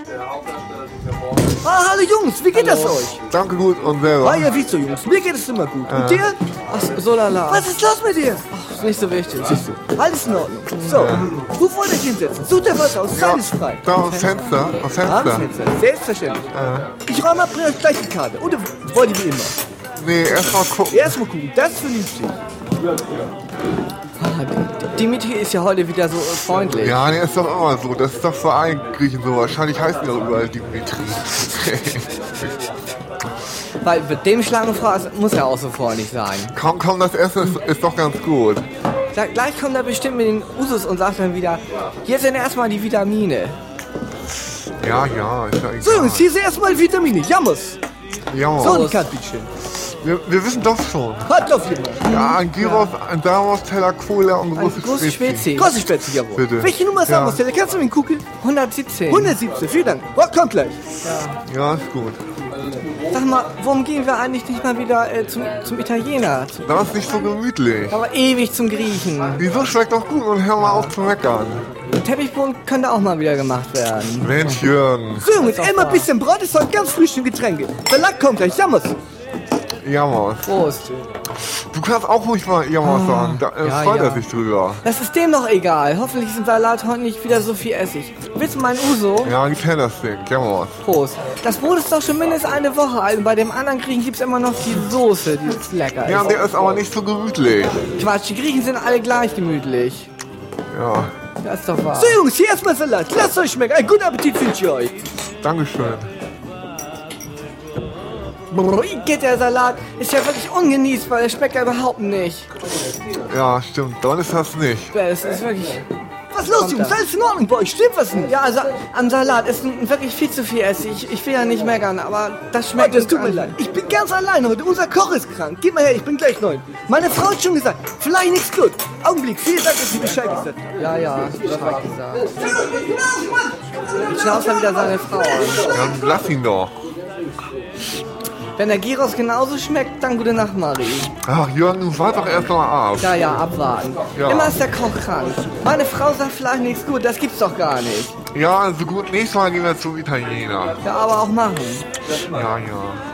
Ah, hallo Jungs, wie geht das euch? Danke gut und selber. Ah ja, wie so Jungs, mir geht es immer gut. Und dir? Ach, so lala. Was ist los mit dir? Ist nicht so wichtig. Alles in Ordnung. So, wo wollt ihr euch hinsetzen? Sucht ihr was aus, Zeit ist frei. Da am Fenster. Am Am Fenster. Fenster, selbstverständlich. Ich räume ab, bringe euch gleich die Karte. Oder wollt ihr wie immer? Nee, erstmal gucken. Erstmal gucken, das ist vernünftig. Dimitri ist ja heute wieder so freundlich. Ja, nee, ist doch immer so. Das ist doch für einen Griechen so. Wahrscheinlich heißen die auch überall Dimitri. Weil mit dem Schlangenfrau muss er auch so freundlich sein. Komm, das Essen ist doch ganz gut. Gleich kommt er bestimmt mit den Usus und sagt dann wieder, hier sind erstmal die Vitamine. Ja, ist ja egal. So Jungs, hier sind erstmal Vitamine. Jammers. Ja, So, die Karte, bitteschön. wir wissen doch schon. Halt auf jemand. Ja, ein Gyros, ein Damos, Teller, Cola und große Große Spezi. Große Spätzle, jawohl. Bitte. Welche Nummer ist Ja. Amos? Kannst du mir gucken? 117. 117, vielen Dank. Oh, kommt gleich. Ja, ist gut. Sag mal, warum gehen wir eigentlich nicht mal wieder zum Italiener? Das ist nicht so gemütlich. Aber ewig zum Griechen. Wieso schmeckt doch gut und hör mal auf zu meckern. Teppichboden könnte auch mal wieder gemacht werden. Mensch, Jürgen. So Jungs, einmal ein bisschen Brot ist heute ganz frisch im Getränke. Salat kommt gleich, Jammers. Jammers. Prost. Du kannst auch ruhig mal Jammers sagen. Da ja, freut er ja. sich drüber. Das ist dem doch egal. Hoffentlich ist im Salat heute nicht wieder so viel Essig. Willst du meinen Uso? Ja, die Tellerstick, Jammers. Prost. Das Brot ist doch schon mindestens eine Woche alt und bei dem anderen Griechen gibt es immer noch die Soße, die ist lecker. Ja, ist. der ist aber nicht so gemütlich. Quatsch, die Griechen sind alle gleich gemütlich. Ja, Das ist doch wahr. So Jungs, hier erstmal Salat. Lasst euch schmecken. Einen guten Appetit wünsche ich euch. Dankeschön. Geht der Salat ist ja wirklich ungenießbar, der schmeckt ja überhaupt nicht. Ja, stimmt. Dann ist das nicht. Das ist wirklich... Was ist los, Jungs? da. Alles in Ordnung bei euch? Stimmt was nicht? Ja, also am Salat ist wirklich viel zu viel Essig. Ich will ja nicht meckern, aber das Oh, schmeckt... das tut mir leid. Ich bin ganz allein heute. Unser Koch ist krank. Gib mal her, ich bin gleich neu. Meine Frau hat schon gesagt, vielleicht nichts gut. Augenblick, vielen Dank, dass Sie Bescheid gesagt haben. Ja, Bescheid gesagt. Jetzt schnauzt er wieder seine Frau an. Dann lass ihn doch. Wenn der Gyros genauso schmeckt, dann gute Nacht, Marie. Ach, Jürgen, wart doch erst mal ab. Ja, abwarten. Ja. Immer ist der Koch krank. Meine Frau sagt vielleicht nichts gut, das gibt's doch gar nicht. Ja, so gut. Nächstes Mal gehen wir zum Italiener. Ja, aber auch machen. Ja.